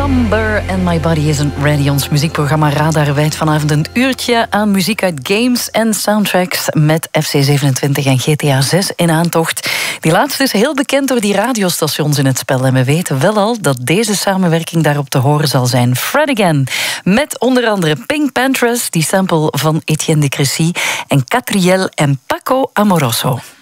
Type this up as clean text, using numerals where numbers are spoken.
Number and My Body Isn't Ready. Ons muziekprogramma Radar wijdt vanavond een uurtje aan muziek uit games en soundtracks met FC27 en GTA 6 in aantocht. Die laatste is heel bekend door die radiostations in het spel. En we weten wel al dat deze samenwerking daarop te horen zal zijn. Fred Again. Met onder andere Pink Panthers, die sample van Etienne de Crécy, en Catriel en Paco Amoroso.